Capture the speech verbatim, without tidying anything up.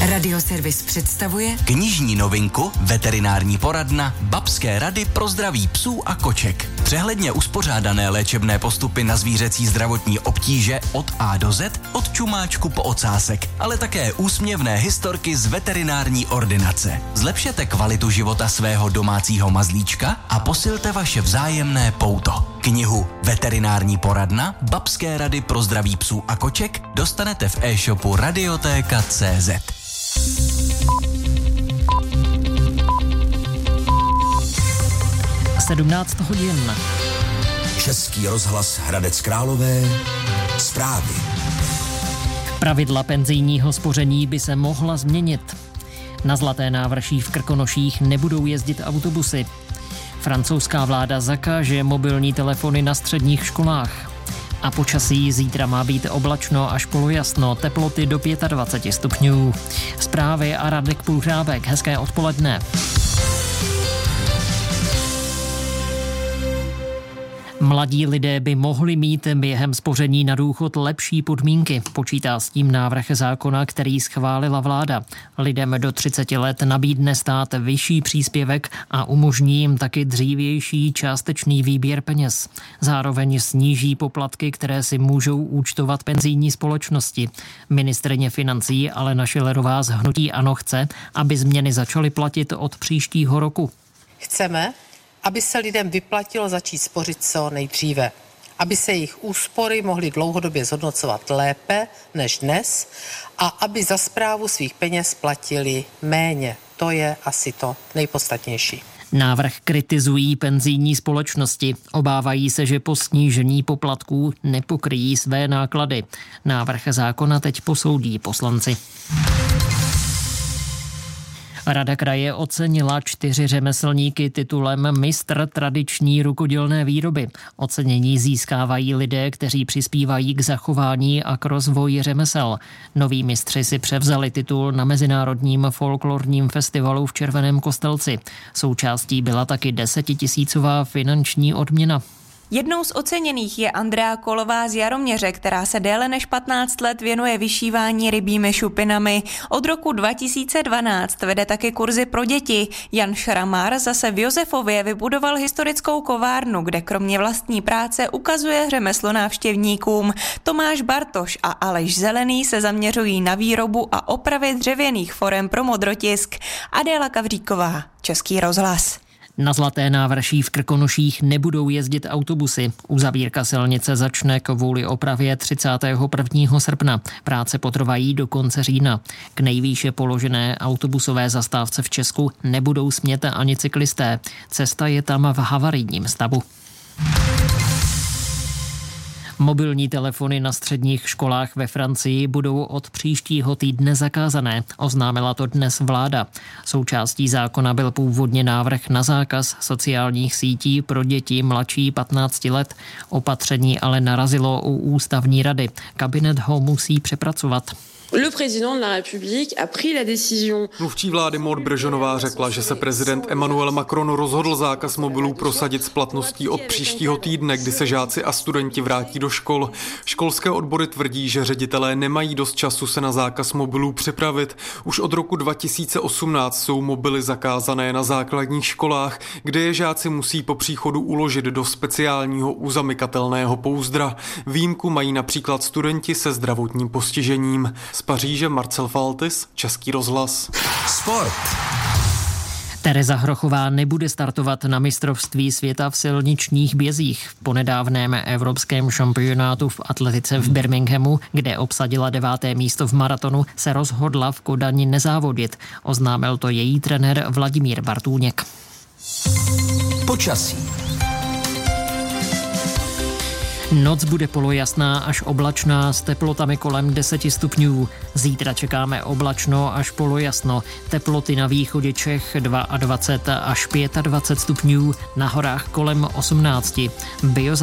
Radioservis představuje knižní novinku Veterinární poradna Babské rady pro zdraví psů a koček. Přehledně uspořádané léčebné postupy na zvířecí zdravotní obtíže od A do Z, od čumáčku po ocásek, ale také úsměvné historky z veterinární ordinace. Zlepšete kvalitu života svého domácího mazlíčka a posilte vaše vzájemné pouto. Knihu Veterinární poradna Babské rady pro zdraví psů a koček dostanete v e-shopu radioteka tečka cé zet. sedmnáct hodin. Český rozhlas Hradec Králové. Zprávy. Pravidla penzijního spoření by se mohla změnit. Na Zlaté návrší v Krkonoších nebudou jezdit autobusy. Francouzská vláda zakáže mobilní telefony na středních školách. A počasí zítra má být oblačno až polojasno, teploty do dvacet pět stupňů. Zprávy a Radek Půhřábek, hezké odpoledne. Mladí lidé by mohli mít během spoření na důchod lepší podmínky. Počítá s tím návrh zákona, který schválila vláda. Lidem do třiceti let nabídne stát vyšší příspěvek a umožní jim taky dřívější částečný výběr peněz. Zároveň sníží poplatky, které si můžou účtovat penzijní společnosti. Ministryně financí Alena Schillerová z hnutí ANO chce, aby změny začaly platit od příštího roku. Chceme, aby se lidem vyplatilo začít spořit co nejdříve, aby se jejich úspory mohly dlouhodobě zhodnocovat lépe než dnes a aby za správu svých peněz platili méně. To je asi to nejpodstatnější. Návrh kritizují penzijní společnosti. Obávají se, že po snížení poplatků nepokryjí své náklady. Návrh zákona teď posoudí poslanci. Rada kraje ocenila čtyři řemeslníky titulem Mistr tradiční rukodělné výroby. Ocenění získávají lidé, kteří přispívají k zachování a k rozvoji řemesel. Noví mistři si převzali titul na Mezinárodním folklorním festivalu v Červeném Kostelci. Součástí byla taky desetitisícová finanční odměna. Jednou z oceněných je Andrea Kolová z Jaroměře, která se déle než patnáct let věnuje vyšívání rybími šupinami. Od roku dva tisíce dvanáct vede taky kurzy pro děti. Jan Šramár zase v Josefově vybudoval historickou kovárnu, kde kromě vlastní práce ukazuje řemeslo návštěvníkům. Tomáš Bartoš a Aleš Zelený se zaměřují na výrobu a opravy dřevěných forem pro modrotisk. Adéla Kavříková, Český rozhlas. Na Zlaté návrší v Krkonoších nebudou jezdit autobusy. Uzavírka silnice začne kvůli opravě třicátého prvního srpna. Práce potrvají do konce října. K nejvýše položené autobusové zastávce v Česku nebudou smět ani cyklisté. Cesta je tam v havarijním stavu. Mobilní telefony na středních školách ve Francii budou od příštího týdne zakázané, oznámila to dnes vláda. Součástí zákona byl původně návrh na zákaz sociálních sítí pro děti mladší patnácti let. Opatření ale narazilo u ústavní rady. Kabinet ho musí přepracovat. Le président de la République a pris la décision. Mluvčí vlády Maud Brežonová řekla, že se prezident Emmanuel Macron rozhodl zákaz mobilů prosadit s platností od příštího týdne, kdy se žáci a studenti vrátí do škol. Školské odbory tvrdí, že ředitelé nemají dost času se na zákaz mobilů připravit. Už od roku dva tisíce osmnáct jsou mobily zakázané na základních školách, kde je žáci musí po příchodu uložit do speciálního uzamykatelného pouzdra. Výjimku mají například studenti se zdravotním postižením. Z Paříže Marcel Faltis, Český rozhlas. Sport. Tereza Hrochová nebude startovat na mistrovství světa v silničních bězích. Po nedávném evropském šampionátu v atletice v Birminghamu, kde obsadila deváté místo v maratonu, se rozhodla v Kodani nezávodit. Oznámil to její trenér Vladimír Bartůněk. Počasí. Noc bude polojasná až oblačná s teplotami kolem deseti stupňů. Zítra čekáme oblačno až polojasno. Teploty na východě Čech dvacet dva až dvacet pět stupňů, na horách kolem osmnáct. Bio